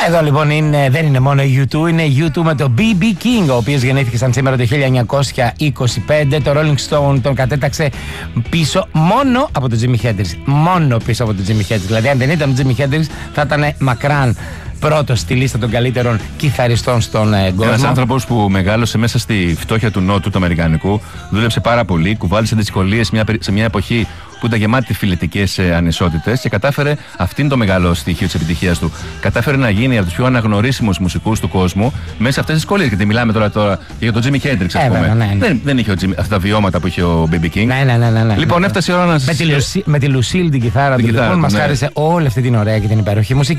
Εδώ λοιπόν δεν είναι μόνο η U2, είναι η U2 με το BB King, ο οποίος γεννήθηκε σαν σήμερα το 1925. Το Rolling Stone τον κατέταξε πίσω μόνο από τον Jimi Hendrix. Μόνο πίσω από τον Jimi Hendrix. Δηλαδή, αν δεν ήταν ο Jimi Hendrix, θα ήταν μακράν πρώτος στη λίστα των καλύτερων κιθαριστών στον κόσμο. Ένας άνθρωπος που μεγάλωσε μέσα στη φτώχεια του Νότου, του Αμερικανικού, δούλεψε πάρα πολύ, κουβάλισε δυσκολίες σε μια εποχή που ήταν γεμάτη φιλετικές ανισότητες και κατάφερε, αυτό είναι το μεγάλο στοιχείο της επιτυχίας του. Κατάφερε να γίνει από τους πιο αναγνωρίσιμους μουσικούς του κόσμου μέσα σε αυτές τις δυσκολίες. Γιατί μιλάμε τώρα για τον Jimi Hendrix, ας πούμε. Ναι. Δεν είχε αυτά τα βιώματα που είχε ο BB King. Ναι. Λοιπόν, έφτασε η ώρα να σας... Με τη Lucille την κιθάρα του, λοιπόν, μας χάρισε όλη αυτή την ωραία και την υπέροχη μουσική.